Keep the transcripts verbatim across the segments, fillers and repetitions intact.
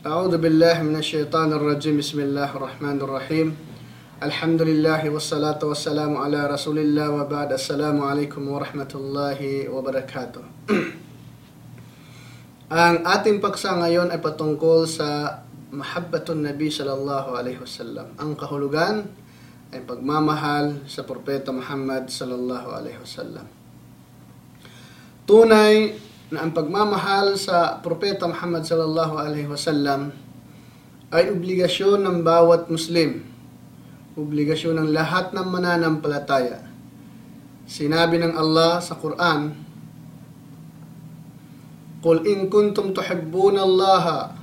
أعوذ بالله من الشيطان الرجيم بسم الله الرحمن الرحيم الحمد لله والصلاة والسلام على رسول الله وبعد السلام عليكم ورحمة الله وبركاته. Ang ating paksa ngayon ay patungkol sa mahabbatun Nabi sallallahu alaihi wasallam. Ang kahulugan ay pagmamahal sa Propeta Muhammad sallallahu alaihi wasallam. Tunay na ang pagmamahal sa Propeta Muhammad sallallahu alaihi wasallam ay obligasyon ng bawat Muslim, obligasyon ng lahat ng mananampalataya. Sinabi ng Allah sa Quran, "Qul in kuntum tuhibbuna Allah,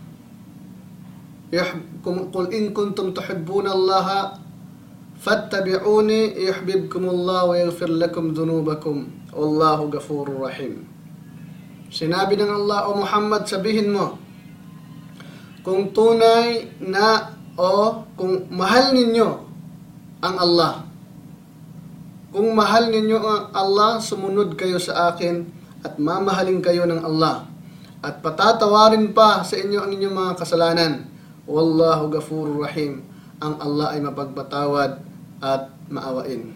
qul in kuntum tuhibbuna Allah, fattabi'uni yuhibbukumullah wa yaghfir lakum dhunubakum, wallahu ghafurur rahim." Sinabi ng Allah, "O Muhammad, sabihin mo, kung tunay na o kung mahal ninyo ang Allah, kung mahal ninyo ang Allah, sumunod kayo sa akin at mamahalin kayo ng Allah at patatawarin pa sa inyo ang inyong mga kasalanan. Wallahu ghafurur rahim." Ang Allah ay mapagpatawad at maawain.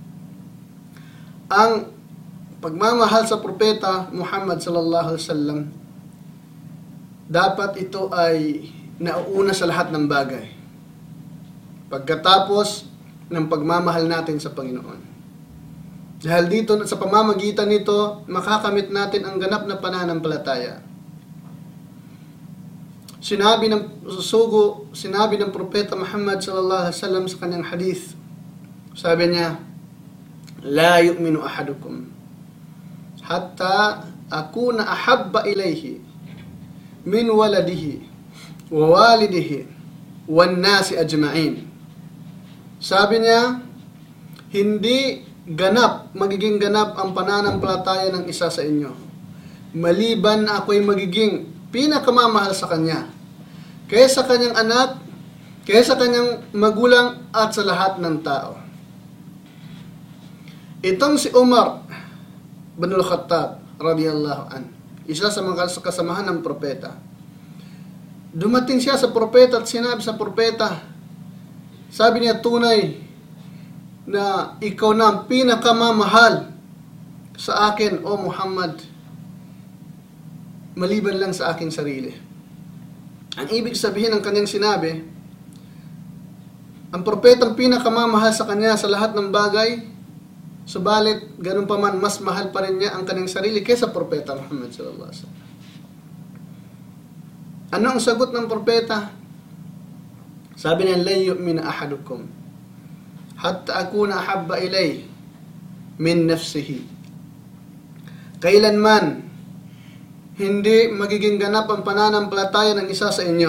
Ang pagmamahal sa Propeta Muhammad sallallahu alaihi wasallam, dapat ito ay nauuna sa lahat ng bagay, pagkatapos ng pagmamahal natin sa Panginoon. Dahil dito, sa pamamagitan nito, makakamit natin ang ganap na pananampalataya. Sinabi ng susugo, sinabi ng Propeta Muhammad sallallahu alaihi wasallam sa kanyang hadith, sabi niya, "La yu'minu ahadukum hatta akuna ahabba ilayhi min waladihi wa walidihi wan nasi ajma'in." Sabi niya, hindi ganap, magiging ganap ang pananampalataya ng isa sa inyo, maliban na ako'y magiging pinakamamahal sa kanya, kaysa kanyang anak, kaysa kanyang magulang at sa lahat ng tao. Itong si Umar bin al-Khattab radiyallahu an, isa sa mga kasamahan ng propeta. Dumating siya sa propeta at sinabi sa propeta, sabi niya, tunay na ikaw na ang pinakamamahal sa akin, O Muhammad, maliban lang sa aking sarili. Ang ibig sabihin ng kanyang sinabi, ang propetang pinakamamahal sa kanya sa lahat ng bagay, subalit, ganun pa man, mas mahal pa rin niya ang kanyang sarili kaysa Propeta Muhammad sallallahu alaihi wasallam. Ano ang sagot ng propeta? Sabi niya, "La yu'min ahadukum hatta akuna ahabba ilay min nafsihi." Kailanman hindi magiging ganap ang pananampalataya ng isa sa inyo,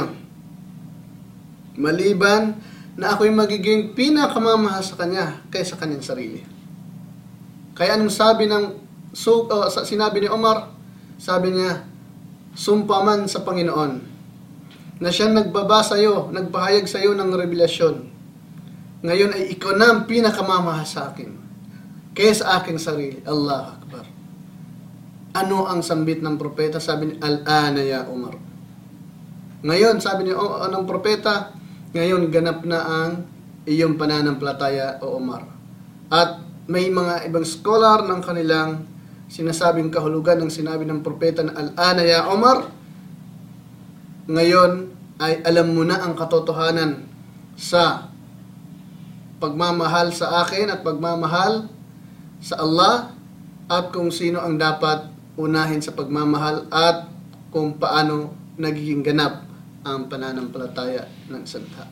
maliban na ako'y magiging pinakamamahal sa kanya kaysa kanyang sarili. Kaya anong sabi ng uh, sinabi ni Umar? Sabi niya, "Sumpa man sa Panginoon na siyang nagbaba sa iyo, nagpahayag sa iyo ng revelasyon, ngayon ay ikaw na ang pinakamamahal sa akin kaysa aking sarili." Allahu Akbar. Ano ang sambit ng propeta? Sabi ni, "Al-ana ya Umar." Ngayon, sabi ni oh, ng propeta, ngayon ganap na ang iyong pananampalataya, o Umar. At may mga ibang scholar ng kanilang sinasabing kahulugan ng sinabi ng propeta na "Al-ana ya Umar." Ngayon ay alam mo na ang katotohanan sa pagmamahal sa akin at pagmamahal sa Allah, at kung sino ang dapat unahin sa pagmamahal at kung paano nagiging ganap ang pananampalataya ng isang tao.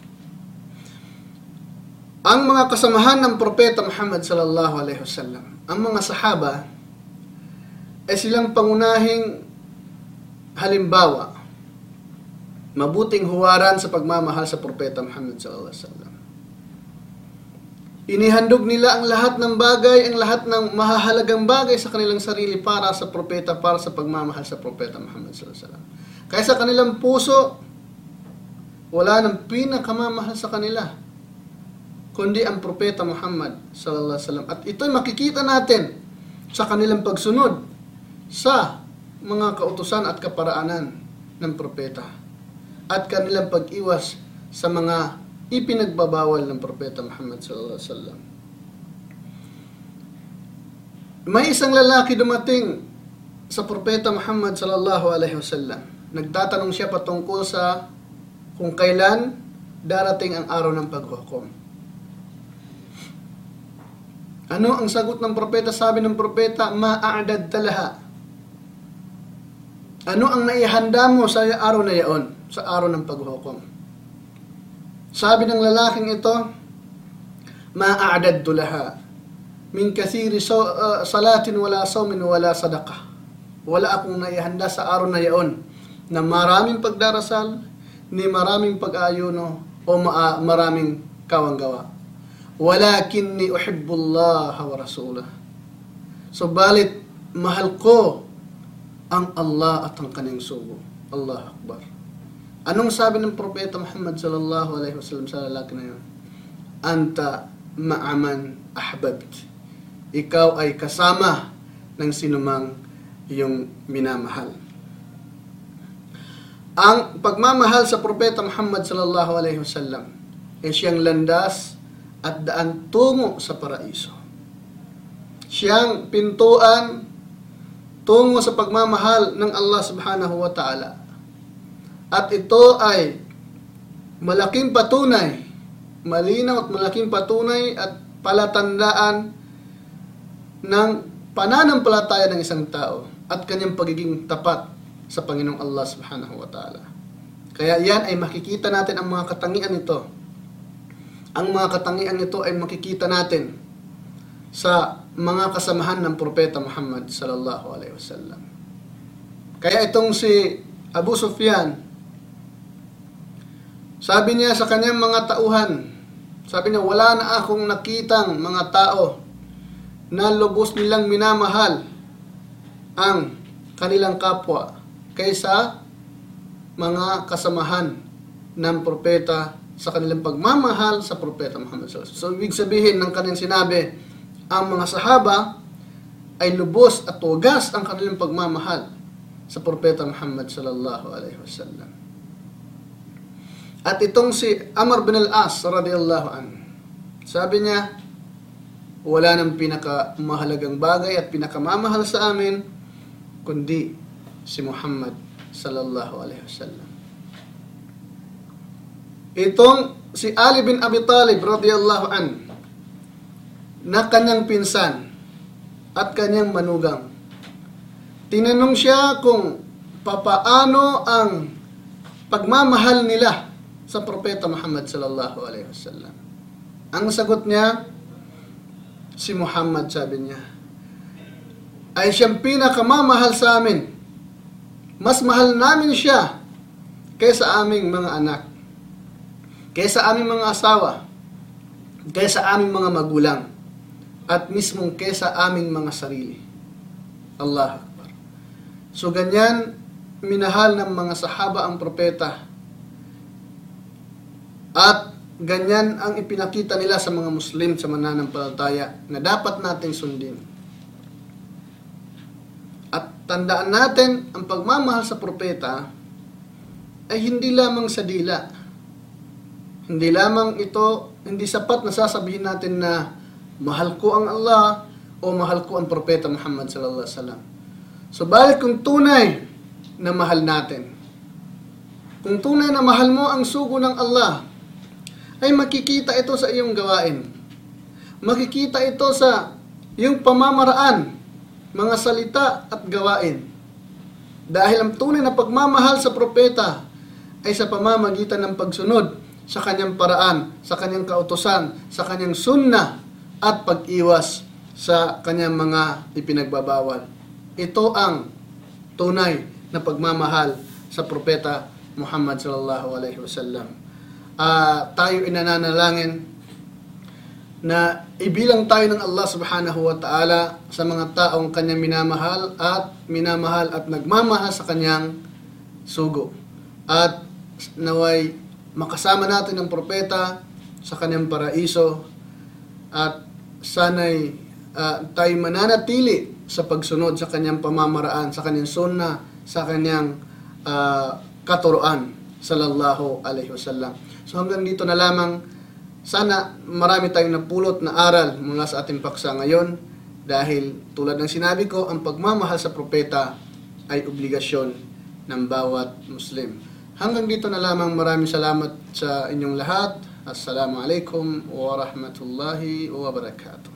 Ang mga kasamahan ng Propeta Muhammad sallallahu alaihi wasallam, ang mga sahaba, ay silang pangunahing halimbawa, mabuting huwaran sa pagmamahal sa Propeta Muhammad sallallahu alaihi wasallam. Inihandog nila ang lahat ng bagay, ang lahat ng mahahalagang bagay sa kanilang sarili para sa Propeta, para sa pagmamahal sa Propeta Muhammad sallallahu alaihi wasallam. Kaya sa kanilang puso, wala nang pinakamamahal sa kanila kundi ang Propeta Muhammad sallallahu alaihi wasallam. At ito'y makikita natin sa kanilang pagsunod sa mga kautusan at kaparaanan ng propeta. at kanilang pag-iwas sa mga ipinagbabawal ng Propeta Muhammad sallallahu alaihi wasallam. May isang lalaki dumating sa Propeta Muhammad sallallahu alaihi wasallam. Nagtatanong siya patungkol sa kung kailan darating ang araw ng paghukom. Ano ang sagot ng propeta? Sabi ng propeta, ma'a'dad talaha. Ano ang naihanda mo sa araw na yaon, sa araw ng paghukom? Sabi ng lalaking ito, ma'a'dad talaha. Min kathiri so, uh, salatin wala sawmin wala sadaqah. Wala akong naihanda sa araw na yaon na maraming pagdarasal, ni maraming pag-ayuno, o ma- maraming kawanggawa. Walakinni uhibbullah wa rasulah. Subalit, mahal ko ang Allah at ang kanyang sugo. Allah Akbar. Anong sabi ng Propeta Muhammad sallallahu alaihi wasallam sa lalaki na yun? Anta ma'aman ahbabt. Ikaw ay kasama ng sinumang iyong minamahal. Ang pagmamahal sa Propeta Muhammad sallallahu alaihi wasallam ay siyang landas at daan tungo sa paraiso. Siyang pintuan tungo sa pagmamahal ng Allah subhanahu wa ta'ala. At ito ay malaking patunay, malinaw at malaking patunay at palatandaan ng pananampalataya ng isang tao at kanyang pagiging tapat sa Panginoong Allah subhanahu wa ta'ala. Kaya yan ay makikita natin ang mga katangian nito. Ang mga katangian nito ay makikita natin sa mga kasamahan ng Propeta Muhammad sallallahu alaihi wasallam. Kaya itong si Abu Sufyan, sabi niya sa kanyang mga tauhan, sabi niya, wala na akong nakitang mga tao na lubos nilang minamahal ang kanilang kapwa kaysa mga kasamahan ng propeta sa kanilang pagmamahal sa Propeta Muhammad sallallahu alaihi wasallam. So, ibig sabihin ng kanyang sinabi, ang mga sahaba ay lubos at wagas ang kanilang pagmamahal sa Propeta Muhammad sallallahu alaihi wasallam. At itong si Amr bin al-As radhiyallahu anhu, sabi niya, wala nang pinakamahalagang bagay at pinakamamahal sa amin kundi si Muhammad sallallahu alaihi wasallam. Itong si Ali bin Abi Talib radhiyallahu anhu, na kanyang pinsan at kanyang manugang, tinanong siya kung papaano ang pagmamahal nila sa Propeta Muhammad sallallahu alaihi wasallam. Ang sagot niya, si Muhammad, sabi niya, ay siyang pinakamamahal sa amin. Mas mahal namin siya kaysa aming mga anak, kaysa aming mga asawa, kaysa aming mga magulang, at mismong kaysa aming mga sarili. Allah Akbar. So ganyan, minahal ng mga sahaba ang propeta. At ganyan ang ipinakita nila sa mga Muslim sa mananampalataya na dapat nating sundin. At tandaan natin, ang pagmamahal sa propeta ay hindi lamang sa dila. Hindi lamang ito, hindi sapat na sasabihin natin na mahal ko ang Allah o mahal ko ang Propeta Muhammad sallallahu alaihi wasallam. Subalit kung tunay na mahal natin, kung tunay na mahal mo ang sugo ng Allah, ay makikita ito sa iyong gawain. Makikita ito sa iyong pamamaraan, mga salita at gawain. Dahil ang tunay na pagmamahal sa propeta ay sa pamamagitan ng pagsunod sa kanyang paraan, sa kanyang kautusan, sa kanyang sunnah, at pag-iwas sa kanyang mga ipinagbabawal. Ito ang tunay na pagmamahal sa propeta Muhammad sallallahu alaihi wasallam. Uh, tayo inananalangin na ibilang tayo ng Allah subhanahu wa ta'ala sa mga taong kanyang minamahal at minamahal at nagmamahal sa kanyang sugo. At naway makasama natin ang propeta sa kanyang paraiso at sanay uh, tayo mananatili sa pagsunod sa kanyang pamamaraan, sa kanyang sunnah, sa kanyang uh, katuruan. sallallahu alaihi wasallam. So hanggang dito na lamang. Sana marami tayong napulot na aral mula sa ating paksa ngayon dahil tulad ng sinabi ko, ang pagmamahal sa propeta ay obligasyon ng bawat Muslim. Hanggang dito na lamang. Maraming salamat sa inyong lahat. Assalamualaikum warahmatullahi wabarakatuh.